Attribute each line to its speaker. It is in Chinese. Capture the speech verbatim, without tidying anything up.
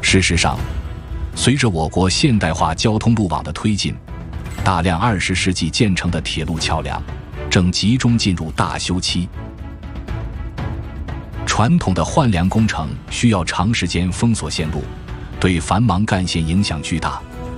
Speaker 1: 事实上，随着我国现代化交通路网的推进，大量二十世纪建成的铁路桥梁正集中进入大修期。传统的换梁工程需要长时间封锁线路，对繁忙干线影响巨大。